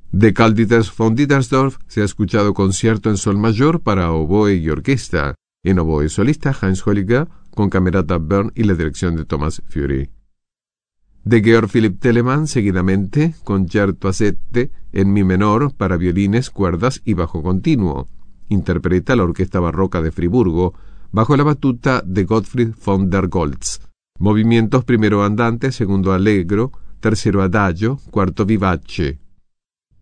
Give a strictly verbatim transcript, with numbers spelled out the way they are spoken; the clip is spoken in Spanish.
De Carl Dieters von Dittersdorf se ha escuchado Concierto en sol mayor para oboe y orquesta, en oboe solista Heinz Holliger, con camerata Bern y la dirección de Thomas Fury. De Georg Philipp Telemann, seguidamente, Concerto a sette en mi menor para violines, cuerdas y bajo continuo. Interpreta la Orquesta Barroca de Friburgo, bajo la batuta de Gottfried von der Goltz. Movimientos primero andante, segundo allegro, tercero adagio, cuarto vivace.